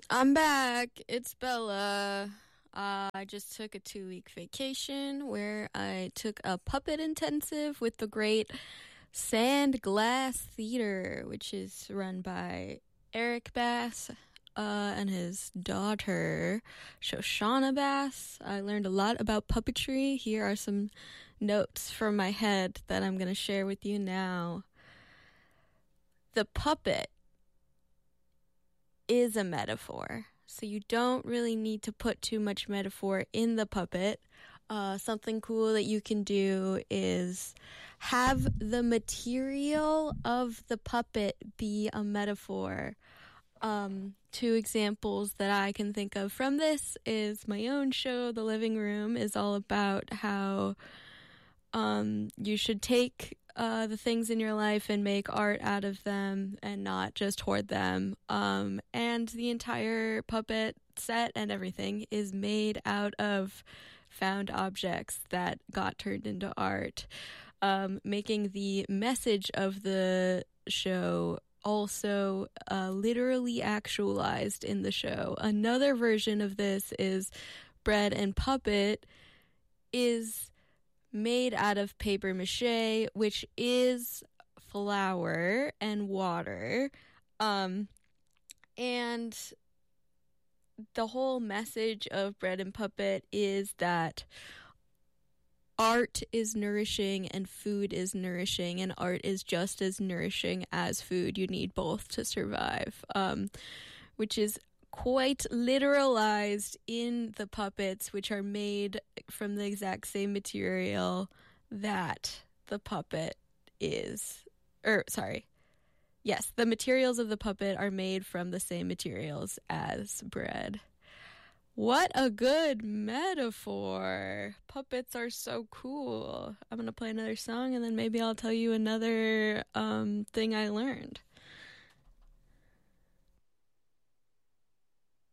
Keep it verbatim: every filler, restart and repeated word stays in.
I'm back. It's Bella. Uh, I just took a two week vacation where I took a puppet intensive with the great Sand Glass Theater, which is run by Eric Bass uh, and his daughter, Shoshana Bass. I learned a lot about puppetry. Here are some notes from my head that I'm going to share with you now. The puppet is a metaphor, so you don't really need to put too much metaphor in the puppet. Uh, something cool that you can do is have the material of the puppet be a metaphor. Um, two examples that I can think of from this is my own show, The Living Room, is all about how um, you should take Uh, the things in your life and make art out of them and not just hoard them. Um, and the entire puppet set and everything is made out of found objects that got turned into art, um, making the message of the show also uh, literally actualized in the show. Another version of this is Bread and Puppet is made out of paper mache, which is flour and water. Um, and the whole message of Bread and Puppet is that art is nourishing and food is nourishing, and art is just as nourishing as food. You need both to survive, um, which is quite literalized in the puppets, which are made from the exact same material that the puppet is. Or, sorry. Yes, the materials of the puppet are made from the same materials as bread. What a good metaphor. Puppets are so cool. I'm going to play another song and then maybe I'll tell you another um, thing I learned.